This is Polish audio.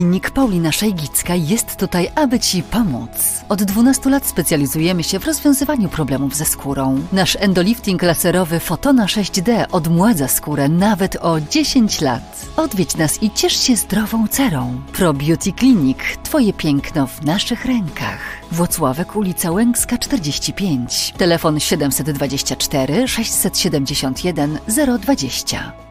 Klinik Paulina Szejgicka jest tutaj, aby Ci pomóc. Od 12 lat specjalizujemy się w rozwiązywaniu problemów ze skórą. Nasz endolifting laserowy Fotona 6D odmładza skórę nawet o 10 lat. Odwiedź nas i ciesz się zdrową cerą. Pro Beauty Clinic. Twoje piękno w naszych rękach. Włocławek, ulica Łęcka 45. Telefon 724 671 020.